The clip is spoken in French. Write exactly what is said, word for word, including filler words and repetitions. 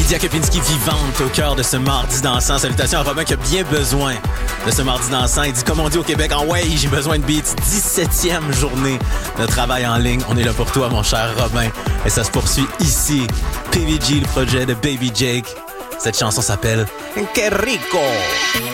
Lydia Kepinski vivante au cœur de ce mardi dansant. Salutations à Robin qui a bien besoin de ce mardi dansant. Il dit, comme on dit au Québec, en way, j'ai besoin de beats. dix-septième journée de travail en ligne. On est là pour toi, mon cher Robin. Et ça se poursuit ici. P V G, le projet de Baby Jake. Cette chanson s'appelle Que Rico.